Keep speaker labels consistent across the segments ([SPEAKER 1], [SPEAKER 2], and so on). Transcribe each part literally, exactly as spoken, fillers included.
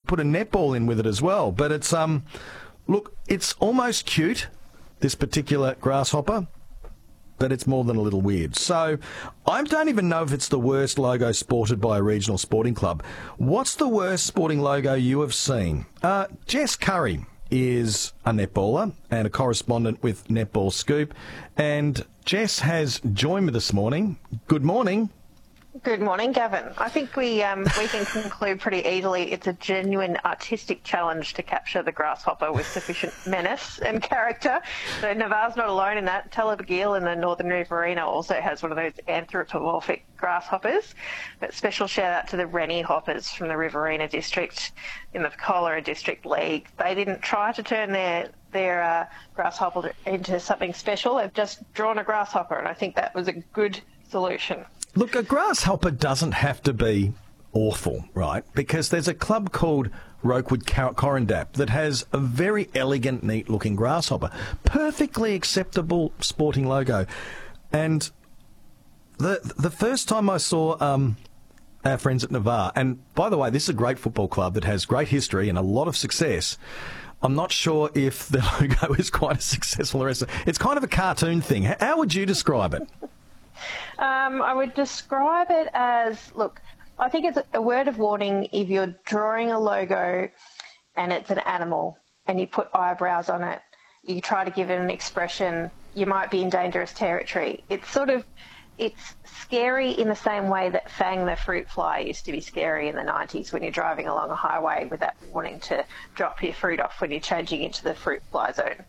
[SPEAKER 1] put a netball in with it as well. But it's, um, look, it's almost cute, this particular grasshopper, but it's more than a little weird. So I don't even know if it's the worst logo sported by a regional sporting club. What's the worst sporting logo you have seen? Uh, Jess Curry is a netballer and a correspondent with Netball Scoop. And Jess has joined me this morning. Good morning.
[SPEAKER 2] Good morning, Gavin. I think we um, we can conclude pretty easily it's a genuine artistic challenge to capture the grasshopper with sufficient menace and character. So Navarre's not alone in that. Tel Abigail in the Northern Riverina also has one of those anthropomorphic grasshoppers. But special shout out to the Rennie Hoppers from the Riverina district in the Cholera District League. They didn't try to turn their their uh, grasshopper into something special. They've just drawn a grasshopper, and I think that was a good solution.
[SPEAKER 1] Look, a grasshopper doesn't have to be awful, right? Because there's a club called Rokewood Correndap that has a very elegant, neat-looking grasshopper. Perfectly acceptable sporting logo. And the the first time I saw um, our friends at Navarre, and by the way, this is a great football club that has great history and a lot of success. I'm not sure if the logo is quite as successful as... It's kind of a cartoon thing. How would you describe it?
[SPEAKER 2] Um, I would describe it as, look, I think it's a word of warning if you're drawing a logo and it's an animal and you put eyebrows on it, you try to give it an expression, you might be in dangerous territory. It's sort of, it's scary in the same way that Fang the fruit fly used to be scary in the nineties when you're driving along a highway without wanting to drop your fruit off when you're changing into the fruit fly zone.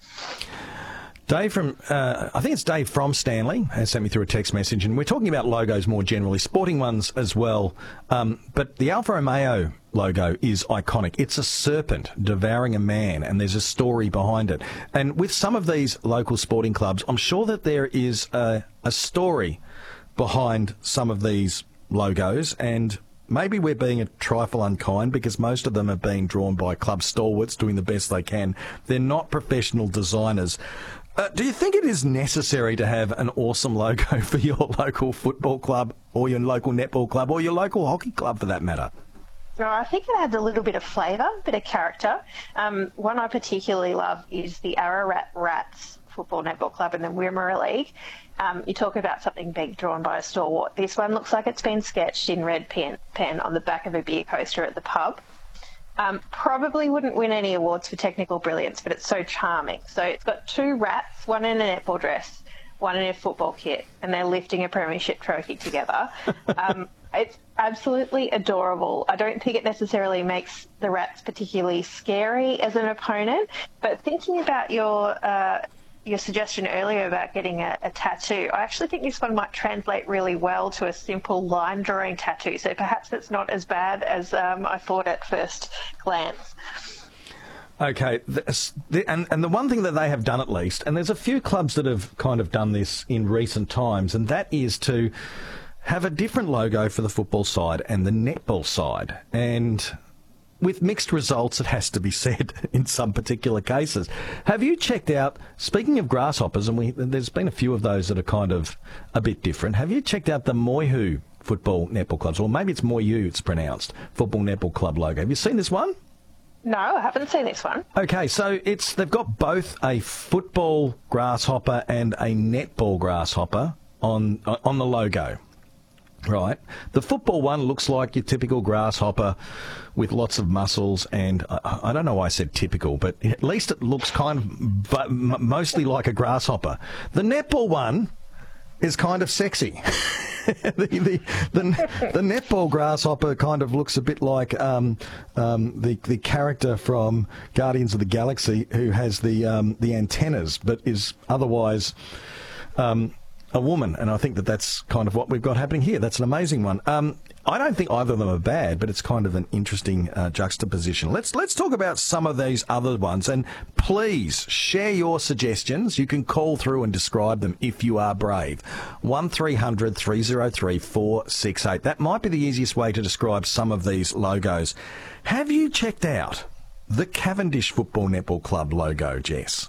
[SPEAKER 1] Dave from, uh, I think it's Dave from Stanley, has sent me through a text message, and we're talking about logos more generally, sporting ones as well. Um, but the Alfa Romeo logo is iconic. It's a serpent devouring a man, and there's a story behind it. And with some of these local sporting clubs, I'm sure that there is a, a story behind some of these logos, and maybe we're being a trifle unkind because most of them are being drawn by club stalwarts doing the best they can. They're not professional designers. Uh, do you think it is necessary to have an awesome logo for your local football club or your local netball club or your local hockey club for that matter?
[SPEAKER 2] No, I think it adds a little bit of flavour, a bit of character. Um, one I particularly love is the Ararat Rats Football Netball Club in the Wimmera League. Um, you talk about something big drawn by a stalwart. This one looks like it's been sketched in red pen, pen on the back of a beer coaster at the pub. Um, probably wouldn't win any awards for technical brilliance, but it's so charming. So it's got two rats, one in a netball dress, one in a football kit, and they're lifting a premiership trophy together. um, it's absolutely adorable. I don't think it necessarily makes the rats particularly scary as an opponent, but thinking about your uh, your suggestion earlier about getting a, a tattoo, I actually think this one might translate really well to a simple line drawing tattoo. So perhaps it's not as bad as um, I thought at first glance.
[SPEAKER 1] Okay, the, the, and, and the one thing that they have done at least, and there's a few clubs that have kind of done this in recent times, and that is to have a different logo for the football side and the netball side. And with mixed results, it has to be said in some particular cases. Have you checked out, speaking of grasshoppers, and we, there's been a few of those that are kind of a bit different, have you checked out the Moyhu Football Netball Clubs, or maybe it's Moyhu it's pronounced, Football Netball Club logo? Have you seen this one?
[SPEAKER 2] No, I haven't seen this one.
[SPEAKER 1] Okay, so it's they've got both a football grasshopper and a netball grasshopper on on the logo. Right. The football one looks like your typical grasshopper with lots of muscles, and I, I don't know why I said typical, but at least it looks kind of but mostly like a grasshopper. The netball one is kind of sexy. the, the, the, the netball grasshopper kind of looks a bit like um, um, the the character from Guardians of the Galaxy who has the um, the antennas, but is otherwise Um, a woman, and I think that that's kind of what we've got happening here. That's an amazing one. Um, I don't think either of them are bad, but it's kind of an interesting uh, juxtaposition. Let's let's talk about some of these other ones, and please share your suggestions. You can call through and describe them if you are brave. one three hundred three oh three four six eight. That might be the easiest way to describe some of these logos. Have you checked out the Cavendish Football Netball Club logo, Jess?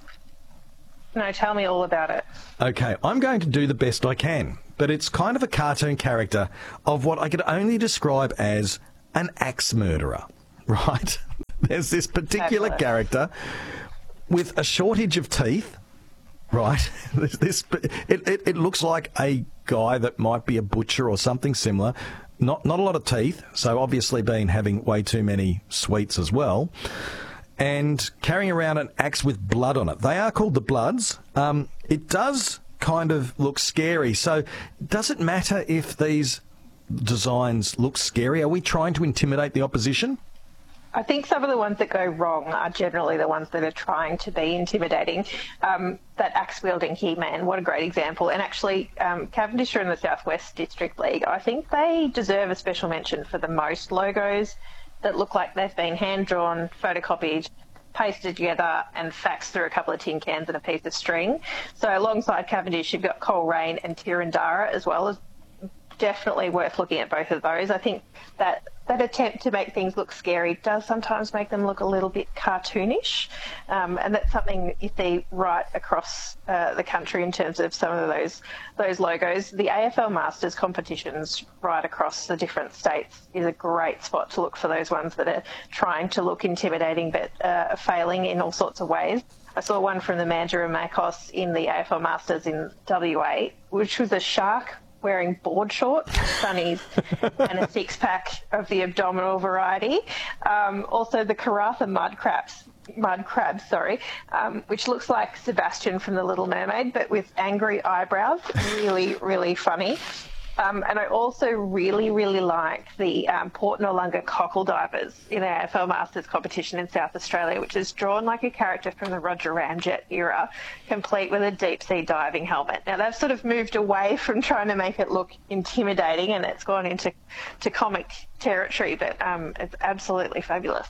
[SPEAKER 2] No, tell me all about it.
[SPEAKER 1] Okay, I'm going to do the best I can, but it's kind of a cartoon character of what I could only describe as an axe murderer, right? there's this particular
[SPEAKER 2] Fabulous.
[SPEAKER 1] character with a shortage of teeth. Right, this, this it, it, it looks like a guy that might be a butcher or something similar. Not not a lot of teeth, so obviously been having way too many sweets as well, and carrying around an axe with blood on it. They are called the Bloods. Um, it does kind of look scary. So does it matter if these designs look scary? Are we trying to intimidate the opposition?
[SPEAKER 2] I think some of the ones that go wrong are generally the ones that are trying to be intimidating. Um, that axe-wielding He-Man, what a great example. And actually, um, Cavendish are in the South West District League. I think they deserve a special mention for the most logos that look like they've been hand-drawn, photocopied, pasted together and faxed through a couple of tin cans and a piece of string. So alongside Cavendish, you've got Coleraine and Tirandara as well. As definitely worth looking at both of those. I think that that attempt to make things look scary does sometimes make them look a little bit cartoonish, um, and that's something you see right across uh, the country in terms of some of those those logos. The A F L Masters competitions right across the different states is a great spot to look for those ones that are trying to look intimidating but uh, failing in all sorts of ways. I saw one from the Mandurah Makos in the A F L Masters in W A, which was a shark wearing board shorts, sunnies, and a six-pack of the abdominal variety. Um, also, the Karatha mud crabs, mud crabs, sorry, um, which looks like Sebastian from The Little Mermaid, but with angry eyebrows. Really, really funny. Um, and I also really, really like the um, Port Noarlunga cockle divers in the A F L Masters competition in South Australia, which is drawn like a character from the Roger Ramjet era, complete with a deep-sea diving helmet. Now, they've sort of moved away from trying to make it look intimidating, and it's gone into to comic territory, but um, it's absolutely fabulous.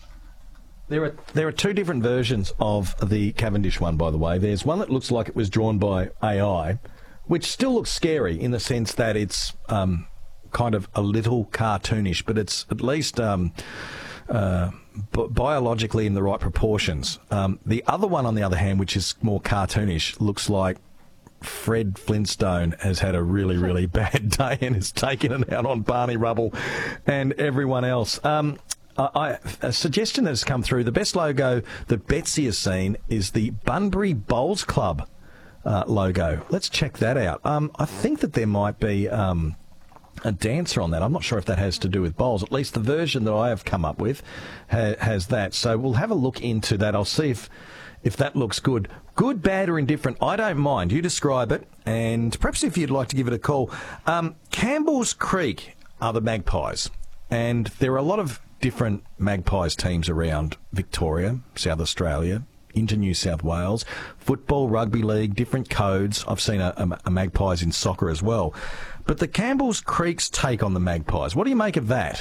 [SPEAKER 1] There are there are two different versions of the Cavendish one, by the way. There's one that looks like it was drawn by A I, which still looks scary in the sense that it's um, kind of a little cartoonish, but it's at least um, uh, b- biologically in the right proportions. Um, the other one, on the other hand, which is more cartoonish, looks like Fred Flintstone has had a really, really bad day and is taking it out on Barney Rubble and everyone else. Um, I, a suggestion that has come through, the best logo that Betsy has seen is the Bunbury Bowls Club Uh, logo. Let's check that out. Um, I think that there might be um, a dancer on that. I'm not sure if that has to do with bowls. At least the version that I have come up with ha- has that. So we'll have a look into that. I'll see if if that looks good. Good, bad, or indifferent, I don't mind. You describe it, and perhaps if you'd like to give it a call. Um, Campbell's Creek are the Magpies, and there are a lot of different Magpies teams around Victoria, South Australia, into New South Wales. Football, rugby league, different codes. I've seen a, a, a Magpies in soccer as well. But the Campbell's Creek's take on the Magpies, what do you make of that?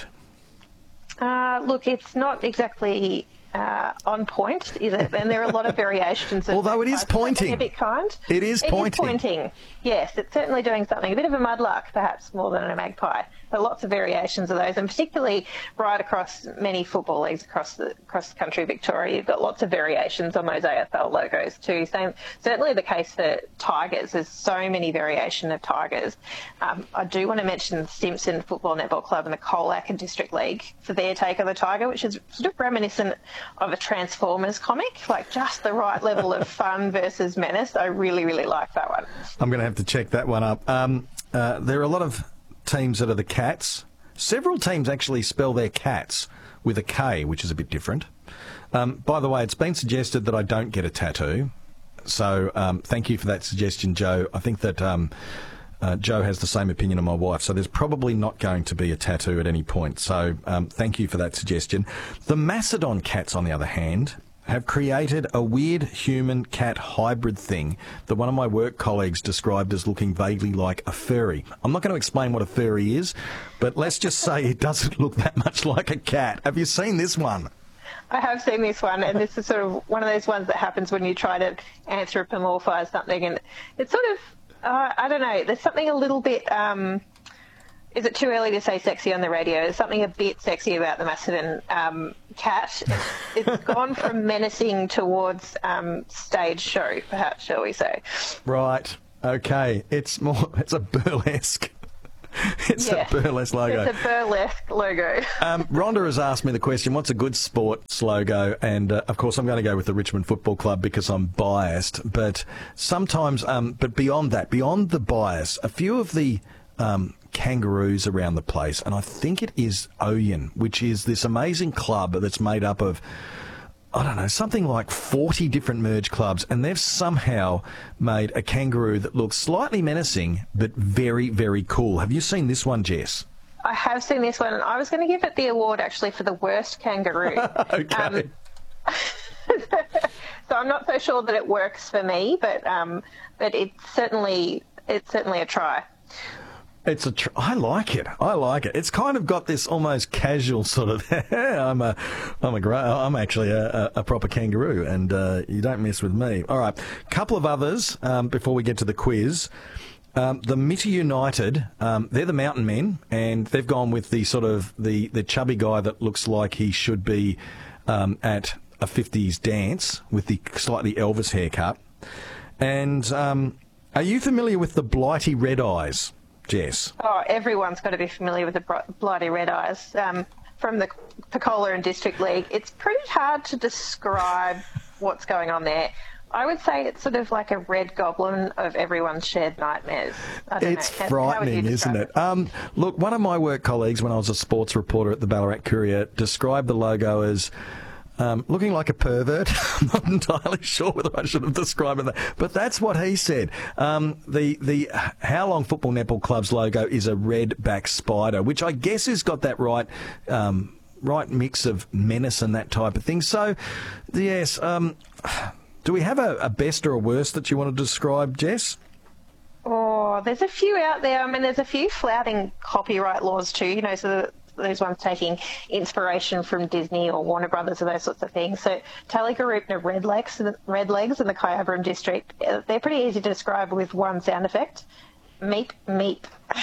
[SPEAKER 2] Uh, look, it's not exactly uh, on point, is it? And there are a lot of variations. Of
[SPEAKER 1] Although it is pointing.
[SPEAKER 2] A bit kind.
[SPEAKER 1] It is
[SPEAKER 2] it
[SPEAKER 1] pointing.
[SPEAKER 2] It is pointing. Yes, it's certainly doing something. A bit of a mudlark, perhaps, more than a magpie. But lots of variations of those, and particularly right across many football leagues across the across the country, Victoria, you've got lots of variations on those A F L logos too. Same, certainly the case for Tigers. There's so many variation of Tigers. Um, I do want to mention the Stimson Football Netball Club and the Colac and District League for their take on the Tiger, which is sort of reminiscent of a Transformers comic, like just the right level of fun versus menace. I really, really like that one.
[SPEAKER 1] I'm going to have to check that one up. Um, uh, there are a lot of teams that are the Cats. Several teams actually spell their Cats with a K, which is a bit different. Um, by the way, it's been suggested that I don't get a tattoo. So um, thank you for that suggestion, Joe. I think that um, uh, Joe has the same opinion of my wife, so there's probably not going to be a tattoo at any point. So um, thank you for that suggestion. The Macedon Cats, on the other hand, have created a weird human-cat hybrid thing that one of my work colleagues described as looking vaguely like a furry. I'm not going to explain what a furry is, but let's just say it doesn't look that much like a cat. Have you seen this one?
[SPEAKER 2] I have seen this one, and this is sort of one of those ones that happens when you try to anthropomorphise something, and it's sort of, uh, I don't know, there's something a little bit... Um, Is it too early to say sexy on the radio? There's something a bit sexy about the Macedon um, cat. It's, it's gone from menacing towards um, stage show, perhaps, shall we say.
[SPEAKER 1] Right. Okay. It's more, it's a burlesque. It's
[SPEAKER 2] Yes.
[SPEAKER 1] a burlesque logo.
[SPEAKER 2] It's a burlesque logo.
[SPEAKER 1] Um, Rhonda has asked me the question, what's a good sports logo? And, uh, of course, I'm going to go with the Richmond Football Club because I'm biased. But sometimes, um, but beyond that, beyond the bias, a few of the um, kangaroos around the place, and I think it is Oyen, which is this amazing club that's made up of, I don't know, something like forty different merge clubs, and they've somehow made a kangaroo that looks slightly menacing but very, very cool. Have you seen this one, Jess?
[SPEAKER 2] I have seen this one, and I was going to give it the award actually for the worst kangaroo.
[SPEAKER 1] Okay.
[SPEAKER 2] Um, so I'm not so sure that it works for me, but um, but it's certainly it's certainly a try.
[SPEAKER 1] It's a. Tr- I like it. I like it. It's kind of got this almost casual sort of. I'm a. I'm a. gra- I'm actually a, a proper kangaroo, and uh, you don't mess with me. All right, couple of others um, before we get to the quiz. Um, the Mitta United, um, they're the mountain men, and they've gone with the sort of the, the chubby guy that looks like he should be um, at a fifties dance with the slightly Elvis haircut. And um, are you familiar with the Blighty Red Eyes, Jess?
[SPEAKER 2] Oh, everyone's got to be familiar with the Br- Blighty Red Eyes um, from the Pecola and District League. It's pretty hard to describe what's going on there. I would say it's sort of like a red goblin of everyone's shared nightmares. I don't
[SPEAKER 1] It's
[SPEAKER 2] know. How,
[SPEAKER 1] frightening,
[SPEAKER 2] how
[SPEAKER 1] isn't it? Um, look, one of my work colleagues when I was a sports reporter at the Ballarat Courier described the logo as um, looking like a pervert. I'm not entirely sure whether I should have described it that, but that's what he said. Um, the the How Long Football Netball Club's logo is a red back spider, which I guess has got that right um, right mix of menace and that type of thing. So, yes. Um, Do we have a, a best or a worst that you want to describe, Jess?
[SPEAKER 2] Oh, there's a few out there. I mean, there's a few flouting copyright laws too, you know, so the, those ones taking inspiration from Disney or Warner Brothers or those sorts of things. So Tallygaroopna Red Legs, Red Legs in the Kyabram district, they're pretty easy to describe with one sound effect. Meep, meep.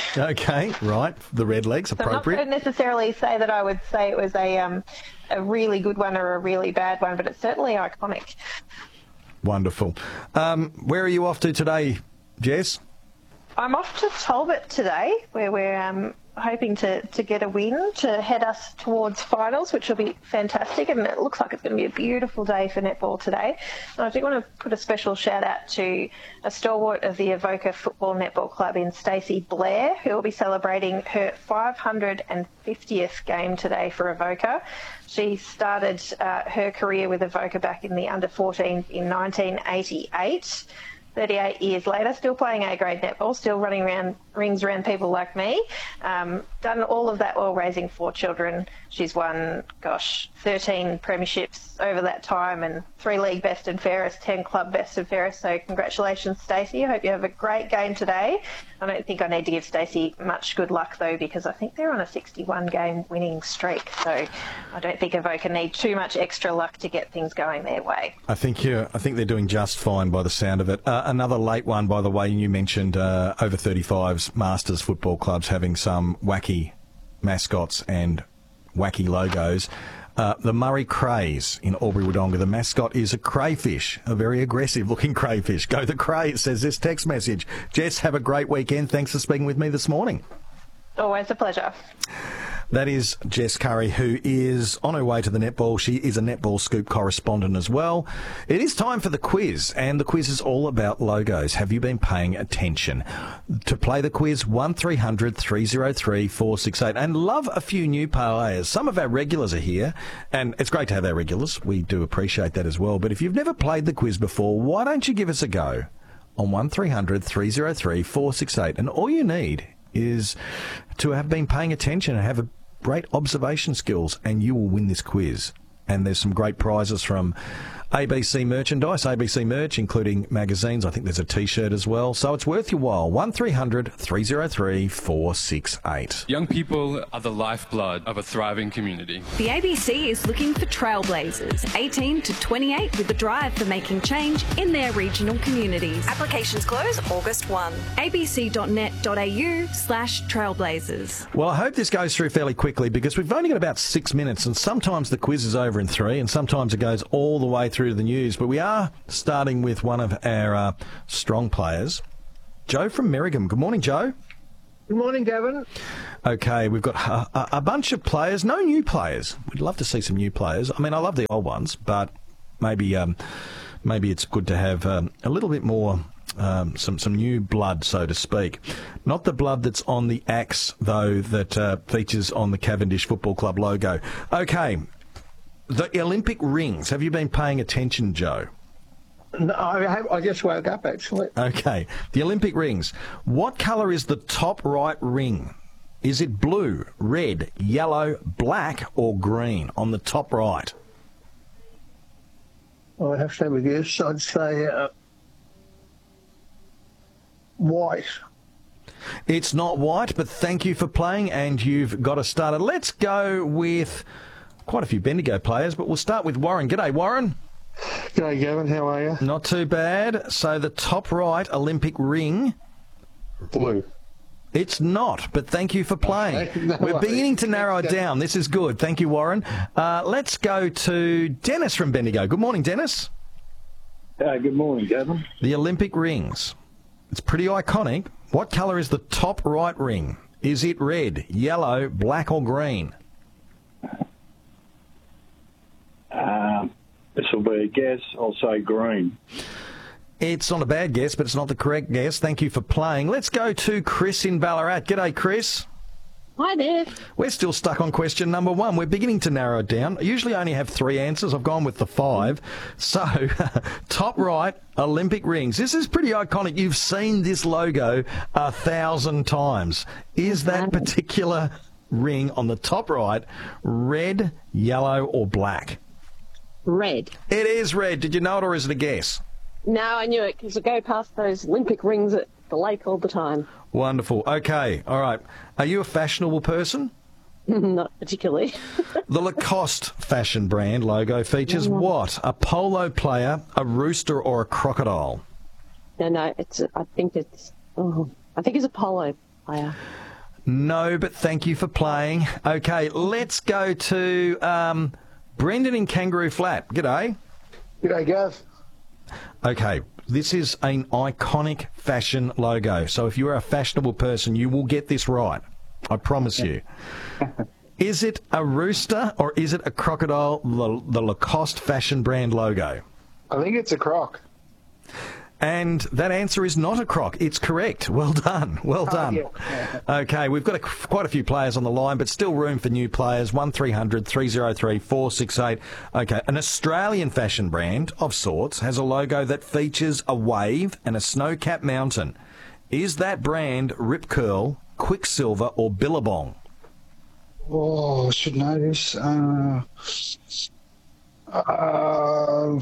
[SPEAKER 1] Okay, right. The red legs,
[SPEAKER 2] So
[SPEAKER 1] appropriate.
[SPEAKER 2] I'm not going to necessarily say that I would say it was a um, a really good one or a really bad one, but it's certainly iconic.
[SPEAKER 1] Wonderful. Um, where are you off to today, Jess?
[SPEAKER 2] I'm off to Talbot today, where we're um, hoping to, to get a win to head us towards finals, which will be fantastic. And it looks like it's going to be a beautiful day for netball today. And I do want to put a special shout out to a stalwart of the Avoca Football Netball Club in Stacey Blair, who will be celebrating her five hundred fiftieth game today for Avoca. She started uh, her career with Avoca back in the under fourteen in nineteen eighty-eight. thirty-eight years later, still playing A-grade netball, still running around rings around people like me. Um, done all of that while raising four children. She's won, gosh, thirteen premierships over that time and three league best and fairest, ten club best and fairest. So congratulations, Stacey. I hope you have a great game today. I don't think I need to give Stacey much good luck, though, because I think they're on a sixty-one game winning streak. So I don't think Avoca need too much extra luck to get things going their way.
[SPEAKER 1] I think you. I think they're doing just fine by the sound of it. Uh, another late one, by the way. You mentioned uh, over thirty-fives Masters football clubs having some wacky mascots and wacky logos. Uh, the Murray Crays in Albury-Wodonga. The mascot is a crayfish, a very aggressive-looking crayfish. Go the Cray, it says this text message. Jess, have a great weekend. Thanks for speaking with me this morning.
[SPEAKER 2] Always a pleasure.
[SPEAKER 1] That is Jess Curry, who is on her way to the netball. She is a Netball Scoop correspondent as well. It is time for the quiz, and the quiz is all about logos. Have you been paying attention? To play the quiz, one three hundred three oh three four six eight. And love a few new players. Some of our regulars are here, and it's great to have our regulars. We do appreciate that as well. But if you've never played the quiz before, why don't you give us a go on one three hundred three oh three four six eight? And all you need is to have been paying attention and have a great observation skills, and you will win this quiz. And there's some great prizes from A B C merchandise, A B C merch, including magazines. I think there's a T-shirt as well. So it's worth your while. one three hundred three oh three four six eight.
[SPEAKER 3] Young people are the lifeblood of a thriving community.
[SPEAKER 4] The A B C is looking for trailblazers, eighteen to twenty-eight, with a drive for making change in their regional communities.
[SPEAKER 5] Applications close August first.
[SPEAKER 4] abc.net.au slash trailblazers.
[SPEAKER 1] Well, I hope this goes through fairly quickly because we've only got about six minutes, and sometimes the quiz is over in three, and sometimes it goes all the way through to the news. But we are starting with one of our uh, strong players, Joe from Merrigum. Good morning, Joe.
[SPEAKER 6] Good morning, Gavin.
[SPEAKER 1] Okay, we've got a, a, a bunch of players, no new players. We'd love to see some new players. I mean, I love the old ones, but maybe um, maybe it's good to have um, a little bit more, um, some, some new blood, so to speak. Not the blood that's on the axe, though, that uh, features on the Cavendish Football Club logo. Okay, the Olympic rings. Have you been paying attention, Joe?
[SPEAKER 6] No, I, have, I just woke up, actually.
[SPEAKER 1] Okay, the Olympic rings. What colour is the top right ring? Is it blue, red, yellow, black or green on the top right?
[SPEAKER 6] I'd have to have a guess. I'd say uh, white.
[SPEAKER 1] It's not white, but thank you for playing, and you've got us started. Let's go with quite a few Bendigo players, but we'll start with Warren. G'day, Warren.
[SPEAKER 6] G'day, Gavin. How are you?
[SPEAKER 1] Not too bad. So the top right Olympic ring...
[SPEAKER 6] Blue.
[SPEAKER 1] It's not, but thank you for playing.
[SPEAKER 6] Okay, no
[SPEAKER 1] We're
[SPEAKER 6] worries.
[SPEAKER 1] beginning to narrow it down. This is good. Thank you, Warren. Uh, let's go to Dennis from Bendigo. Good morning, Dennis.
[SPEAKER 7] Uh, good morning, Gavin.
[SPEAKER 1] The Olympic rings. It's pretty iconic. What colour is the top right ring? Is it red, yellow, black or green?
[SPEAKER 7] Um, this will be a guess. I'll say green.
[SPEAKER 1] It's not a bad guess, but it's not the correct guess. Thank you for playing. Let's go to Chris in Ballarat. G'day, Chris.
[SPEAKER 8] Hi there.
[SPEAKER 1] We're still stuck on question number one. We're beginning to narrow it down. I usually only have three answers. I've gone with the five. So, top right, Olympic rings. This is pretty iconic. You've seen this logo a thousand times. Is that particular ring on the top right red, yellow or black?
[SPEAKER 8] Red.
[SPEAKER 1] It is red. Did you know it or is it a guess?
[SPEAKER 8] No, I knew it because I go past those Olympic rings at the lake all the time.
[SPEAKER 1] Wonderful. Okay. All right. Are you a fashionable person?
[SPEAKER 8] Not particularly.
[SPEAKER 1] The Lacoste fashion brand logo features what? A polo player, a rooster or a crocodile?
[SPEAKER 8] No, no, it's. A, I think it's. Oh, I think it's a polo player.
[SPEAKER 1] No, but thank you for playing. Okay, let's go to um, Brendan in Kangaroo Flat. G'day.
[SPEAKER 6] G'day, Gav.
[SPEAKER 1] Okay, this is an iconic fashion logo. So if you're a fashionable person, you will get this right. I promise you. Is it a rooster or is it a crocodile, the, the Lacoste fashion brand logo?
[SPEAKER 6] I think it's a croc.
[SPEAKER 1] And that answer is not a croc. It's correct. Well done. Well done.
[SPEAKER 6] Oh, yeah.
[SPEAKER 1] Okay, we've got a, quite a few players on the line, but still room for new players. one three hundred three oh three four six eight. Okay, an Australian fashion brand of sorts has a logo that features a wave and a snow-capped mountain. Is that brand Rip Curl, Quicksilver or Billabong?
[SPEAKER 9] Oh, I should know this. Uh, uh,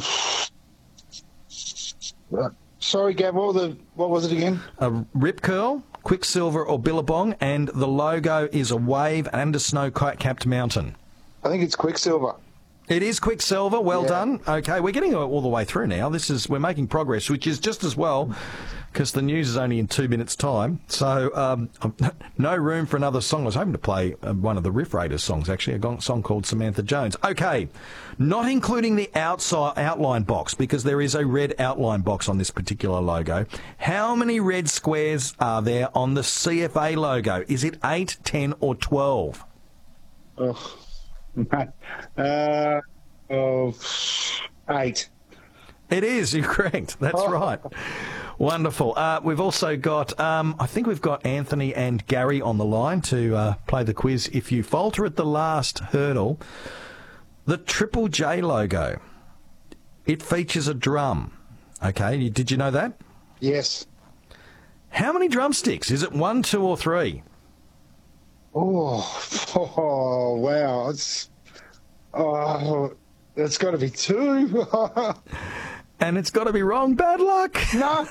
[SPEAKER 9] sorry, Gav, what, the, what was it again?
[SPEAKER 1] A Rip Curl, Quicksilver or Billabong, and the logo is a wave and a snow-capped mountain.
[SPEAKER 9] I think it's Quicksilver.
[SPEAKER 1] It is Quicksilver. Well
[SPEAKER 9] Yeah.
[SPEAKER 1] done. Okay, we're getting all the way through now. This is we're making progress, which is just as well because the news is only in two minutes' time. So um, no room for another song. I was hoping to play uh, one of the Riff Raiders songs, actually, a song called Samantha Jones. Okay, not including the outside outline box because there is a red outline box on this particular logo. How many red squares are there on the C F A logo? Is it eight, ten or twelve?
[SPEAKER 9] Oh, uh, oh, eight.
[SPEAKER 1] It is, you're correct. That's
[SPEAKER 9] Oh.
[SPEAKER 1] right. Wonderful. Uh, we've also got, um, I think we've got Anthony and Gary on the line to uh, play the quiz. If you falter at the last hurdle, the Triple J logo, it features a drum. Okay, you- did you know that?
[SPEAKER 9] Yes.
[SPEAKER 1] How many drumsticks? Is it one, two or three?
[SPEAKER 9] Oh, oh wow. It's, oh, it's got to be two.
[SPEAKER 1] And it's got to be wrong. Bad luck.
[SPEAKER 9] No.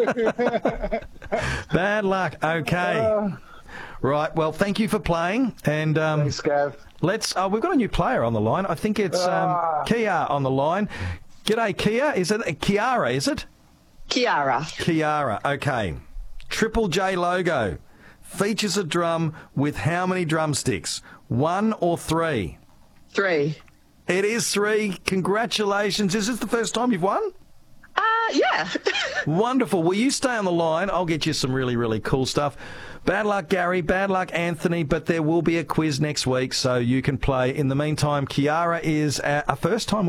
[SPEAKER 1] Bad luck. Okay. Right. Well, thank you for playing. And um,
[SPEAKER 9] Thanks, Gav.
[SPEAKER 1] let's. Uh, we've got a new player on the line. I think it's um,
[SPEAKER 9] Ah.
[SPEAKER 1] Kia on the line. G'day, Kia. Is it uh, Kiara? Is it
[SPEAKER 8] Kiara.
[SPEAKER 1] Kiara? Okay. Triple J logo features a drum with how many drumsticks? One or three?
[SPEAKER 8] Three.
[SPEAKER 1] It is three. Congratulations. Is this the first time you've won?
[SPEAKER 8] Uh,
[SPEAKER 10] yeah.
[SPEAKER 1] Wonderful. Will you stay on the line? I'll get you some really, really cool stuff. Bad luck, Gary. Bad luck, Anthony. But there will be a quiz next week, so you can play. In the meantime, Kiara is a first-time winner.